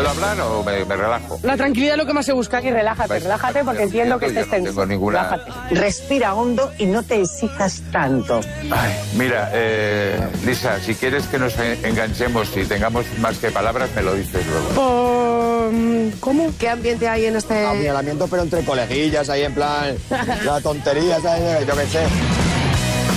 ¿Puedo hablar o me relajo? La tranquilidad es lo que más se busca. Y relájate porque entiendo que estés tenso. No tengo ninguna... Relájate. Respira hondo y no te exijas tanto. Ay, mira, Lisa, si quieres que nos enganchemos y tengamos más que palabras, me lo dices luego. ¿Cómo? ¿Qué ambiente hay en este...? Apuñalamiento, pero entre coleguillas, ahí en plan... La tontería, ¿sabes? Yo qué sé.